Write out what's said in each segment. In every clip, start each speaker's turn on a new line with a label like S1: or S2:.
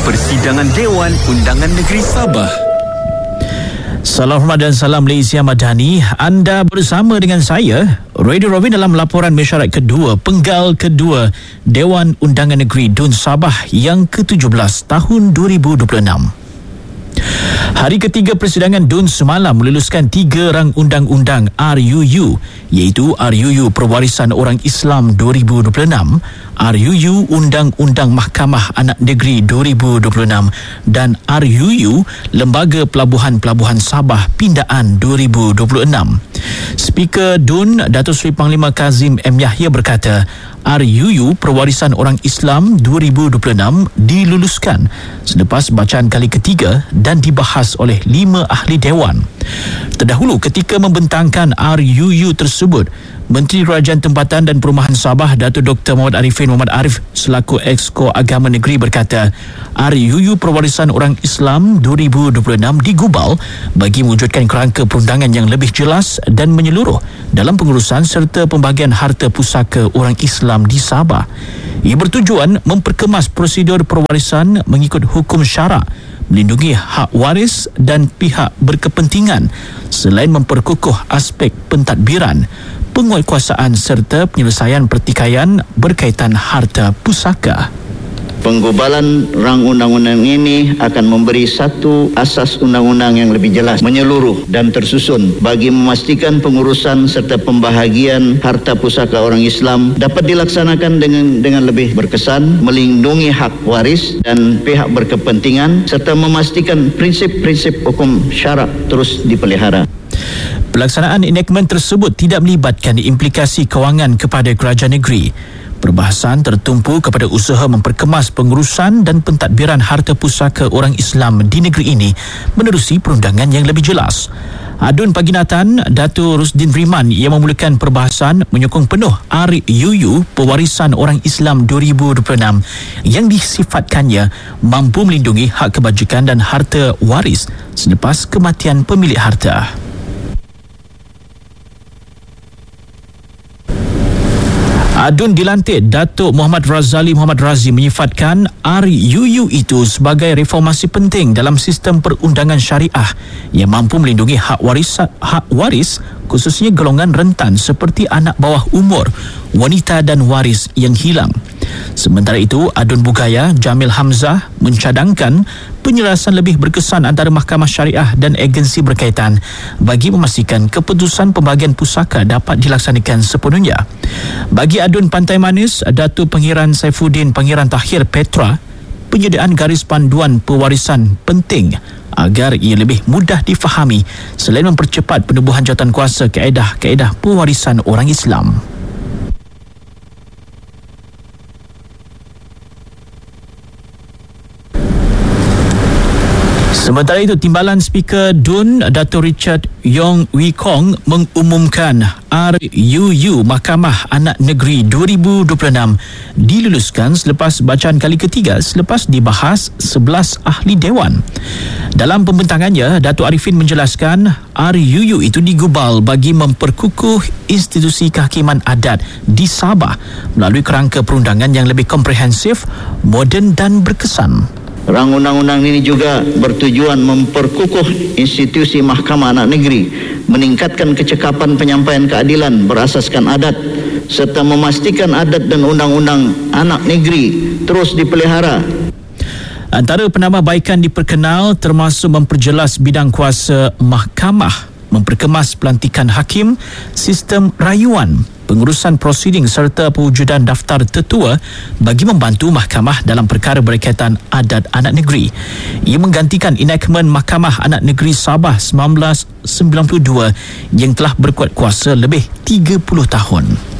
S1: Persidangan Dewan Undangan Negeri Sabah.
S2: Salam hormat dan salam Malaysia Madani. Anda bersama dengan saya, Radio Robin, dalam laporan mesyuarat kedua, penggal kedua Dewan Undangan Negeri Dun Sabah yang ke-17 tahun 2026. Hari ketiga persidangan DUN semalam meluluskan 3 rang undang-undang RUU, iaitu RUU Perwarisan Orang Islam 2026, RUU Undang-Undang Mahkamah Anak Negeri 2026 dan RUU Lembaga Pelabuhan-Pelabuhan Sabah Pindaan 2026. Speaker DUN, Datuk Seri Panglima Kazim M. Yahya berkata, RUU Perwarisan Orang Islam 2026 diluluskan selepas bacaan kali ketiga dan dibahas oleh 5 ahli Dewan. Terdahulu ketika membentangkan RUU tersebut, Menteri Kerajaan Tempatan dan Perumahan Sabah Datuk Dr. Muhammad Arifin Muhammad Arif selaku Exco Agama Negeri berkata, RUU Perwarisan Orang Islam 2026 digubal bagi mewujudkan kerangka perundangan yang lebih jelas dan menyeluruh dalam pengurusan serta pembahagian harta pusaka orang Islam di Sabah. Ia bertujuan memperkemas prosedur perwarisan mengikut hukum syarak, melindungi hak waris dan pihak berkepentingan selain memperkukuh aspek pentadbiran, penguatkuasaan serta penyelesaian pertikaian berkaitan harta pusaka.
S3: Penggubalan rang undang-undang ini akan memberi satu asas undang-undang yang lebih jelas, menyeluruh dan tersusun bagi memastikan pengurusan serta pembahagian harta pusaka orang Islam dapat dilaksanakan dengan lebih berkesan, melindungi hak waris dan pihak berkepentingan serta memastikan prinsip-prinsip hukum syarak terus dipelihara.
S2: Pelaksanaan enactment tersebut tidak melibatkan implikasi kewangan kepada kerajaan negeri. Perbahasan tertumpu kepada usaha memperkemas pengurusan dan pentadbiran harta pusaka orang Islam di negeri ini menerusi perundangan yang lebih jelas. Adun Paginatan, Datuk Rusdin Riman yang memulakan perbahasan menyokong penuh RUU Pewarisan Orang Islam 2026 yang disifatkannya mampu melindungi hak kebajikan dan harta waris selepas kematian pemilik harta. Adun dilantik Datuk Muhammad Razali Muhammad Razi menyifatkan RUU itu sebagai reformasi penting dalam sistem perundangan syariah yang mampu melindungi hak waris khususnya golongan rentan seperti anak bawah umur, wanita dan waris yang hilang. Sementara itu, Adun Bugaya Jamil Hamzah mencadangkan penyelarasan lebih berkesan antara mahkamah syariah dan agensi berkaitan bagi memastikan keputusan pembahagian pusaka dapat dilaksanakan sepenuhnya. Bagi Adun Pantai Manis, Datuk Pangeran Saifuddin Pangeran Tahir Petra, penyediaan garis panduan pewarisan penting agar ia lebih mudah difahami selain mempercepat penubuhan jawatan kuasa kaedah-kaedah pewarisan orang Islam. Sementara itu, Timbalan Speaker DUN Dato' Richard Yong Wee Kong mengumumkan RUU Mahkamah Anak Negeri 2026 diluluskan selepas bacaan kali ketiga selepas dibahas 11 ahli Dewan. Dalam pembentangannya, Dato' Arifin menjelaskan RUU itu digubal bagi memperkukuh institusi kehakiman adat di Sabah melalui kerangka perundangan yang lebih komprehensif, moden dan berkesan.
S3: Rang undang-undang ini juga bertujuan memperkukuh institusi Mahkamah Anak Negeri, meningkatkan kecekapan penyampaian keadilan berasaskan adat, serta memastikan adat dan undang-undang anak negeri terus dipelihara.
S2: Antara penambahbaikan diperkenal termasuk memperjelas bidang kuasa mahkamah, memperkemas pelantikan hakim, sistem rayuan, pengurusan prosiding serta pewujudan daftar tetua bagi membantu mahkamah dalam perkara berkaitan adat anak negeri. Ia menggantikan enactment Mahkamah Anak Negeri Sabah 1992 yang telah berkuat kuasa lebih 30 tahun.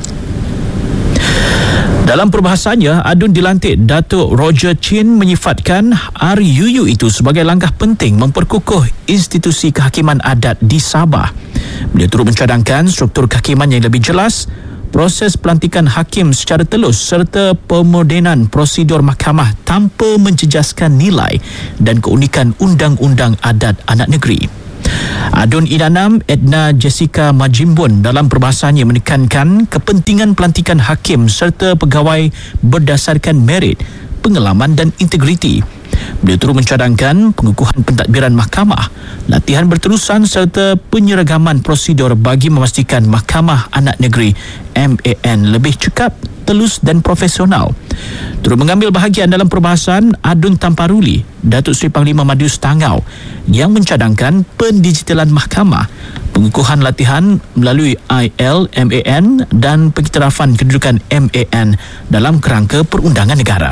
S2: Dalam perbahasannya, Adun dilantik Datuk Roger Chin menyifatkan RUU itu sebagai langkah penting memperkukuh institusi kehakiman adat di Sabah. Beliau turut mencadangkan struktur kehakiman yang lebih jelas, proses pelantikan hakim secara telus serta pemodenan prosedur mahkamah tanpa menjejaskan nilai dan keunikan undang-undang adat anak negeri. Adun Idanam Edna Jessica Majimbun dalam perbahasannya menekankan kepentingan pelantikan hakim serta pegawai berdasarkan merit, pengalaman dan integriti. Beliau turut mencadangkan pengukuhan pentadbiran mahkamah, latihan berterusan serta penyeragaman prosedur bagi memastikan Mahkamah Anak Negeri MAN lebih cekap, telus dan profesional. Turut mengambil bahagian dalam perbahasan Adun Tamparuli, Datuk Seri Panglima Madius Tangau, yang mencadangkan pendigitalan mahkamah, pengukuhan latihan melalui IL MAN dan pengiktirafan kedudukan MAN dalam kerangka perundangan negara.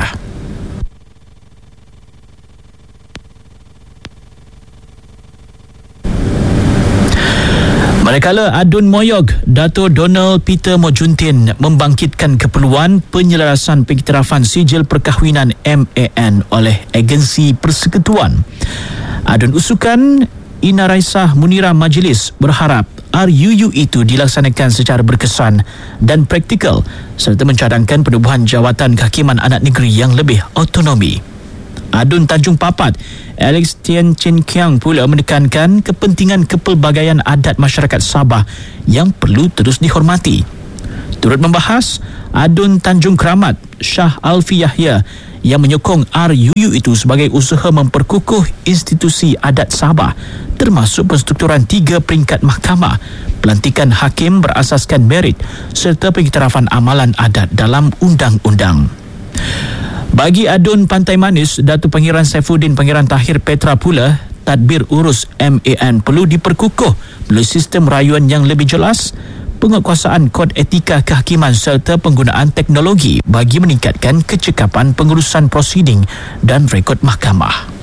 S2: Manakala Adun Moyog, Dato' Donald Peter Mojuntin membangkitkan keperluan penyelarasan pengiktirafan sijil perkahwinan MAN oleh agensi persekutuan. Adun usukan Ina Raisah Munirah Majlis berharap RUU itu dilaksanakan secara berkesan dan praktikal serta mencadangkan penubuhan jawatan kehakiman anak negeri yang lebih autonomi. Adun Tanjung Papat, Alex Tien Chin Kiang pula menekankan kepentingan kepelbagaian adat masyarakat Sabah yang perlu terus dihormati. Turut membahas, Adun Tanjung Keramat, Shah Alfi Yahya yang menyokong RUU itu sebagai usaha memperkukuh institusi adat Sabah termasuk penstrukturan 3 peringkat mahkamah, pelantikan hakim berasaskan merit serta pengiktirafan amalan adat dalam undang-undang. Bagi Adun Pantai Manis, Datuk Pangeran Saifuddin Pangeran Tahir Petra pula, tadbir urus MAN perlu diperkukuh melalui sistem rayuan yang lebih jelas, penguatkuasaan kod etika kehakiman serta penggunaan teknologi bagi meningkatkan kecekapan pengurusan prosiding dan rekod mahkamah.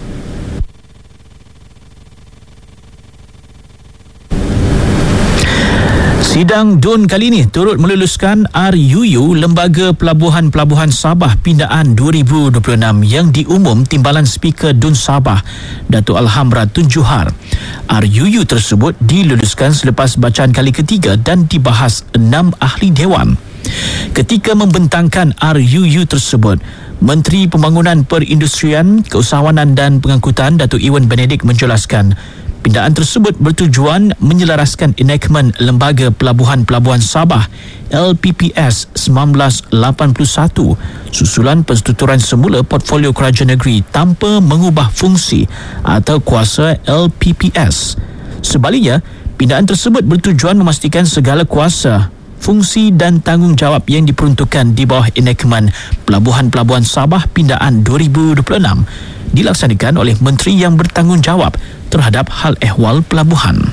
S2: Sidang DUN kali ini turut meluluskan RUU Lembaga Pelabuhan-Pelabuhan Sabah Pindaan 2026 yang diumum Timbalan Speaker DUN Sabah, Datuk Alhamra Tun Juhar. RUU tersebut diluluskan selepas bacaan kali ketiga dan dibahas 6 ahli dewan. Ketika membentangkan RUU tersebut, Menteri Pembangunan Perindustrian, Keusahawanan dan Pengangkutan Datuk Iwan Benedik menjelaskan pindaan tersebut bertujuan menyelaraskan enactment Lembaga Pelabuhan-Pelabuhan Sabah LPPS 1981 susulan penstrukturan semula portfolio kerajaan negeri tanpa mengubah fungsi atau kuasa LPPS. Sebaliknya, pindaan tersebut bertujuan memastikan segala kuasa, fungsi dan tanggungjawab yang diperuntukkan di bawah enactment Pelabuhan-Pelabuhan Sabah Pindaan 2026 dilaksanakan oleh menteri yang bertanggungjawab terhadap hal ehwal pelabuhan.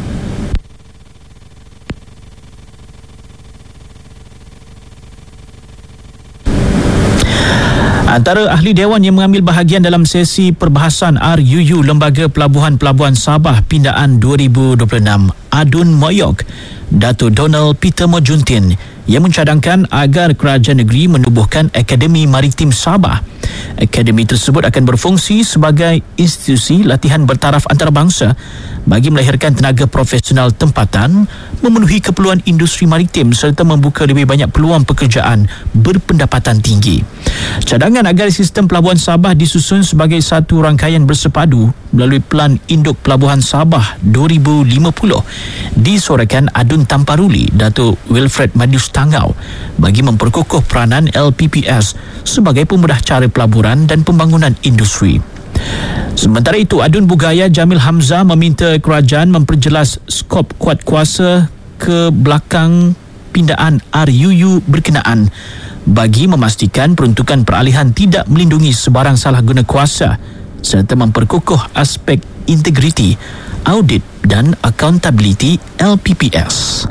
S2: Antara ahli dewan yang mengambil bahagian dalam sesi perbahasan RUU Lembaga Pelabuhan-Pelabuhan Sabah Pindaan 2026, Adun Moyog, Dato' Donald Peter Mojuntin yang mencadangkan agar kerajaan negeri menubuhkan Akademi Maritim Sabah. Akademi tersebut akan berfungsi sebagai institusi latihan bertaraf antarabangsa bagi melahirkan tenaga profesional tempatan, memenuhi keperluan industri maritim serta membuka lebih banyak peluang pekerjaan berpendapatan tinggi. Cadangan agar sistem Pelabuhan Sabah disusun sebagai satu rangkaian bersepadu melalui Pelan Induk Pelabuhan Sabah 2050 disuarakan Adun Tamparuli, Datuk Wilfred Madius Tangau bagi memperkukuh peranan LPPS sebagai pemudah cara pelaburan dan pembangunan industri. Sementara itu, Adun Bugaya Jamil Hamzah meminta kerajaan memperjelas skop kuat kuasa ke belakang pindaan RUU berkenaan bagi memastikan peruntukan peralihan tidak melindungi sebarang salah guna kuasa serta memperkukuh aspek integriti, audit dan accountability LPPS.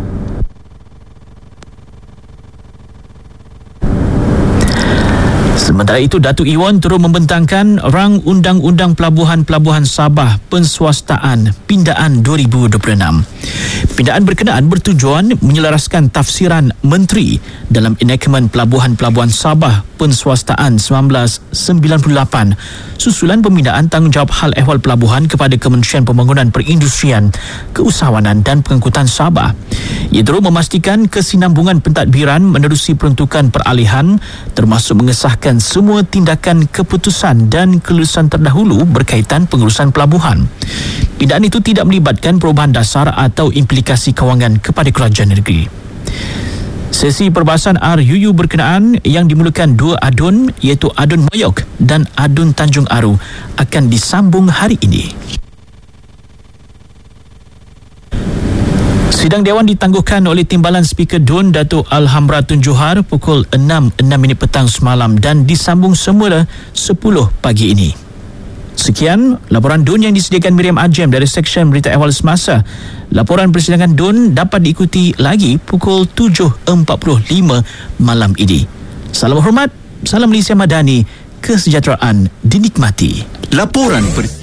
S2: Sementara itu, Datuk Iwan turut membentangkan rang Undang-Undang Pelabuhan-Pelabuhan Sabah Penswastaan Pindaan 2026. Pindaan berkenaan bertujuan menyelaraskan tafsiran Menteri dalam enactment Pelabuhan-Pelabuhan Sabah Penswastaan 1998 susulan pembinaan tanggungjawab hal ehwal pelabuhan kepada Kementerian Pembangunan Perindustrian, Keusahawanan dan Pengangkutan Sabah. Ia turut memastikan kesinambungan pentadbiran menerusi peruntukan peralihan termasuk mengesahkan semua tindakan keputusan dan kelulusan terdahulu berkaitan pengurusan pelabuhan. Pindaan itu tidak melibatkan perubahan dasar atau implikasi kewangan kepada kerajaan negeri. Sesi perbahasan RUU berkenaan yang dimulakan dua adun iaitu Adun Moyok dan Adun Tanjung Aru akan disambung hari ini. Sidang Dewan ditangguhkan oleh Timbalan Speaker DUN Datuk Alhamra Tun Johar pukul 6.06 petang semalam dan disambung semula 10 pagi ini. Sekian laporan DUN yang disediakan Miriam Ajem dari Seksyen Berita Ehwal Semasa. Laporan persidangan DUN dapat diikuti lagi pukul 7.45 malam ini. Salam hormat, salam Malaysia Madani, kesejahteraan dinikmati.
S1: Laporan